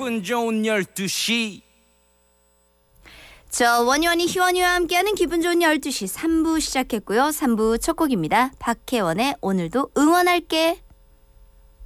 기분 좋은 12시. 저 원희원이 희원이와 함께하는 기분 좋은 12시 3부 시작했고요. 3부 첫 곡입니다. 박혜원의 오늘도 응원할게.